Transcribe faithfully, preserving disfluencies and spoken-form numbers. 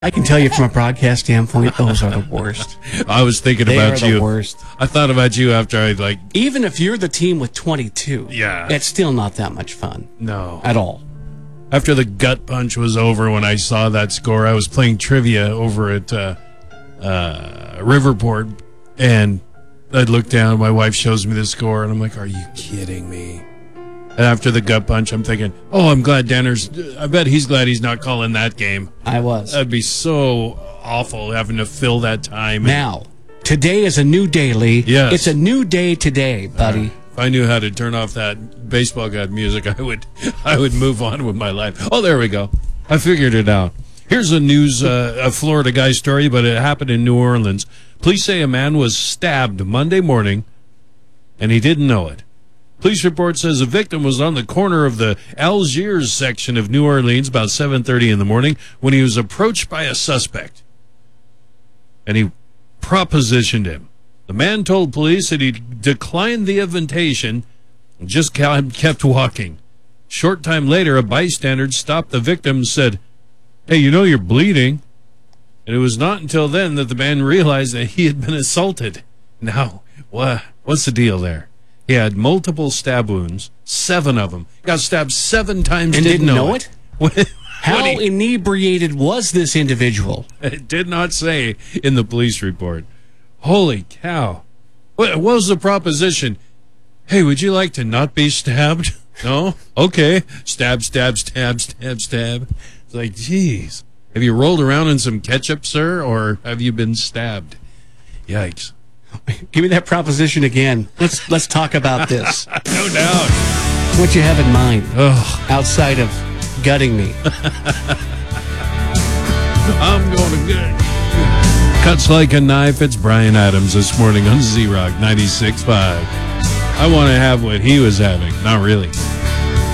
I can tell you from a broadcast standpoint, those are the worst. I was thinking they about are you. The worst. I thought about you after I like. Even if you're the team with twenty-two, yeah, it's still not that much fun. No, at all. After the gut punch was over, when I saw that score, I was playing trivia over at uh, uh, Riverport, and I look down. My wife shows me the score, and I'm like, "Are you kidding me?" And after the gut punch, I'm thinking, "Oh, I'm glad Danner's. I bet he's glad he's not calling that game." I was. That'd be so awful having to fill that time. Now, today is a new day, Lee. Yes, it's a new day today, buddy. Uh, if I knew how to turn off that baseball god music, I would. I would move on with my life. Oh, there we go. I figured it out. Here's a news, uh, a Florida guy story, but it happened in New Orleans. Police say a man was stabbed Monday morning, and he didn't know it. Police report says the victim was on the corner of the Algiers section of New Orleans about seven thirty in the morning when he was approached by a suspect, and he propositioned him. The man told police that he declined the invitation and just kept walking. Short time later, a bystander stopped the victim and said, "Hey, you know you're bleeding." And it was not until then that the man realized that he had been assaulted. Now, what, what's the deal there? He had multiple stab wounds, seven of them. Got stabbed seven times and didn't, didn't know, know it. it? How he, inebriated was this individual? It did not say in the police report. Holy cow. What, what was the proposition? Hey, would you like to not be stabbed? No? Okay. Stab, stab, stab, stab, stab. It's like, geez. Have you rolled around in some ketchup, sir, or have you been stabbed? Yikes. Give me that proposition again. Let's let's talk about this. No doubt. What you have in mind Ugh. outside of gutting me? I'm going to gut. Cuts like a knife. It's Brian Adams this morning on Z-Rock ninety-six point five. I want to have what he was having. Not really.